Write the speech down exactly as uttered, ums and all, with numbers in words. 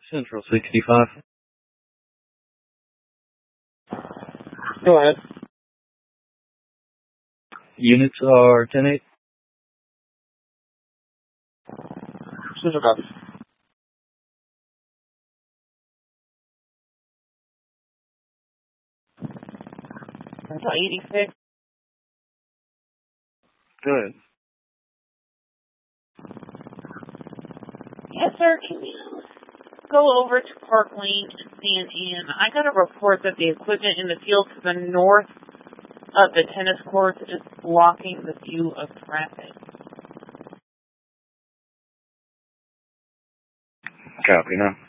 Central sixty-five. Go ahead. Units are ten eight. Central copy. Central eighty-six. Good. Yes, sir. Can you go over to Park Lane and stand in? I got a report that the equipment in the field to the north of the tennis courts is blocking the view of traffic. Copy now.